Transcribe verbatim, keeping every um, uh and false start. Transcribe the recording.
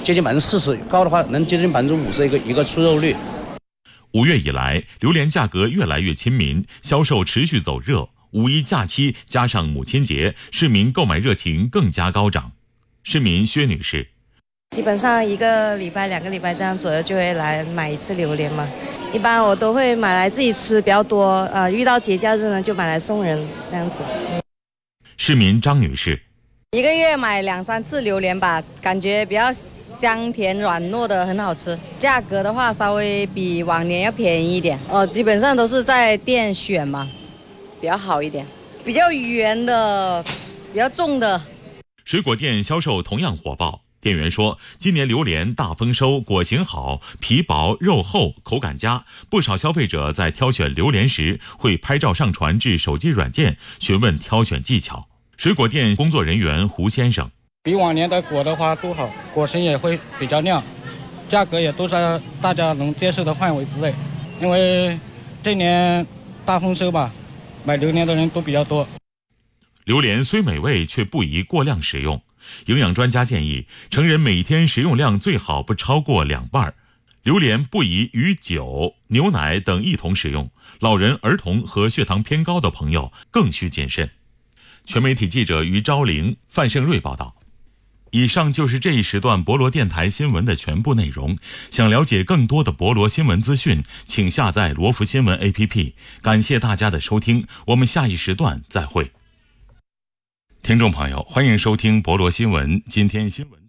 接近百分之四十，高的话能接近百分之五十一个一个出肉率。 五月以来，榴莲价格越来越亲民，销售持续走热。五一假期加上母亲节，市民购买热情更加高涨。市民薛女士， 基本上一个礼拜、两个礼拜这样左右就会来买一次榴莲嘛。一般我都会买来自己吃比较多，呃，遇到节假日呢就买来送人这样子。 市民张女士， 一个月买两三次榴莲吧，感觉比较香甜软糯的，很好吃。价格的话稍微比往年要便宜一点，呃，基本上都是在店选嘛，比较好一点，比较圆的，比较重的。 水果店销售同样火爆。店员说，今年榴莲大丰收，果形好，皮薄肉厚，口感佳。不少消费者在挑选榴莲时会拍照上传至手机软件，询问挑选技巧。水果店工作人员胡先生， 比往年的果的话都好，果形也会比较亮，价格也都在大家能接受的范围之内。因为这年大丰收吧，买榴莲的人都比较多。 榴莲虽美味，却不宜过量食用。营养专家建议，成人每天食用量最好不超过两瓣。榴莲不宜与酒、牛奶等一同食用，老人、儿童和血糖偏高的朋友更需谨慎。全媒体记者于昭玲、范胜瑞报道。以上就是这一时段博罗电台新闻的全部内容。想了解更多的博罗新闻资讯，请下载罗福新闻 A P P。感谢大家的收听，我们下一时段再会。听众朋友，欢迎收听博罗新闻。今天新闻